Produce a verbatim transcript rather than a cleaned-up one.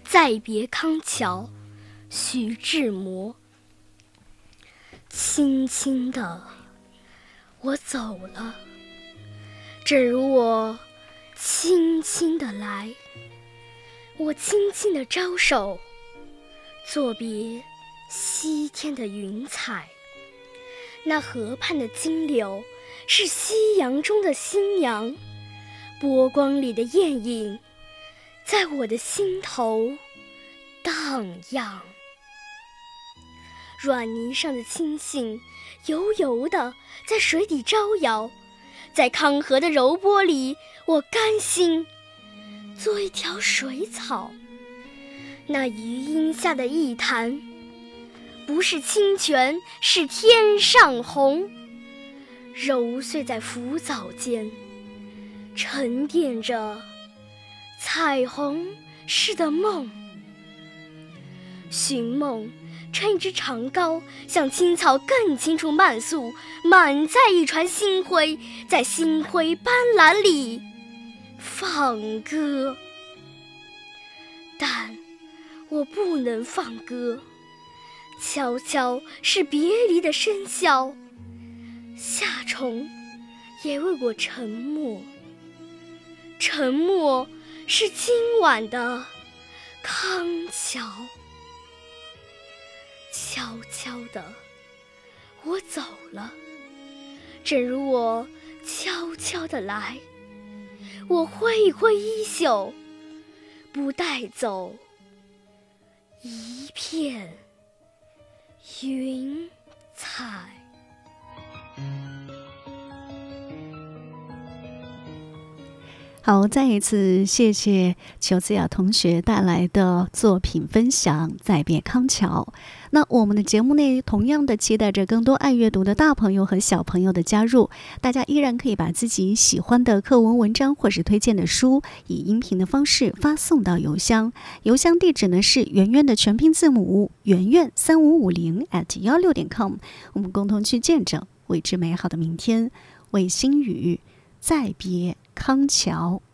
再别康桥，徐志摩。轻轻的，我走了，正如我轻轻的来。我轻轻的招手，作别西天的云彩。那河畔的金柳是夕阳中的新娘，波光里的艳影在我的心头荡漾。软泥上的青荇油油的在水底招摇，在康河的柔波里，我甘心做一条水草。那余荫下的一潭，不是清泉，是天上虹，揉碎在浮藻间，沉淀着彩虹似的梦。寻梦乘一只长篙，向青草更青处漫溯，满载一船星辉，在星辉斑斓里放歌。但我不能放歌，悄悄是别离的笙箫，夏虫也为我沉默，沉默是今晚的康桥。悄悄的，我走了，正如我悄悄的来。我挥一挥衣袖，不带走一片云彩。 好，再一次谢谢邱姿雅同学带来的作品分享《再别康桥》。那我们的节目内同样的期待着更多爱阅读的大朋友和小朋友的加入，大家依然可以把自己喜欢的课文文章或是推荐的书以音频的方式发送到邮箱，邮箱地址呢是圆圆的全拼字母圆圆三五五零 at 幺六点 com， 我们共同去见证未知美好的明天。为心语，再别康桥。